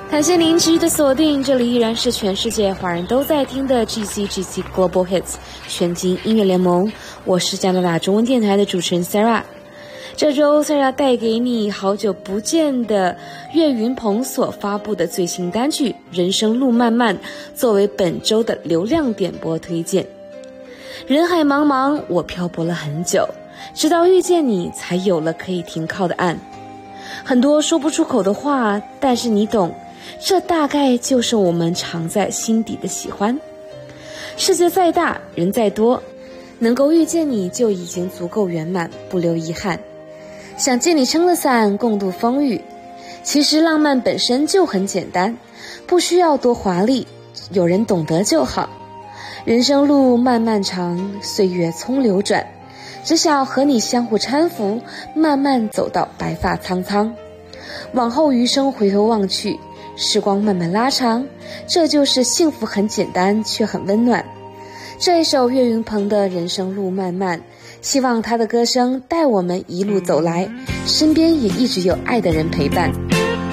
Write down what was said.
感谢您持续的锁定，这里依然是全世界华人都在听的 GCGC Global Hits 全金音乐联盟，我是加拿大中文电台的主持人 Sarah。 这周 Sarah 带给你好久不见的岳云鹏所发布的最新单曲《人生路漫漫》作为本周的流量点播推荐。人海茫茫，我漂泊了很久，直到遇见你才有了可以停靠的岸。很多说不出口的话，但是你懂，这大概就是我们藏在心底的喜欢。世界再大，人再多，能够遇见你就已经足够圆满，不留遗憾。想借你撑了伞，共度风雨。其实浪漫本身就很简单，不需要多华丽，有人懂得就好。人生路漫漫长，岁月匆流转，只想和你相互搀扶，慢慢走到白发苍苍。往后余生回头望去，时光慢慢拉长，这就是幸福，很简单却很温暖。这一首岳云鹏的人生路漫漫，希望他的歌声带我们一路走来，身边也一直有爱的人陪伴。